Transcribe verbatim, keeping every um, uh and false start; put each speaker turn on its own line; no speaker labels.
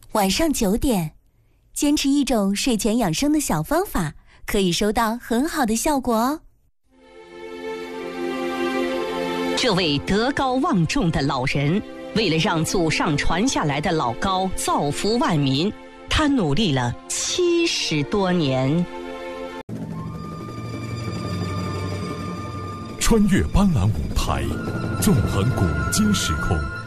晚上九点，坚持一种睡前养生的小方法，可以收到很好的效果哦。
这位德高望重的老人，为了让祖上传下来的老高造福万民，他努力了七十多年。
穿越斑斓舞台，纵横古今时空。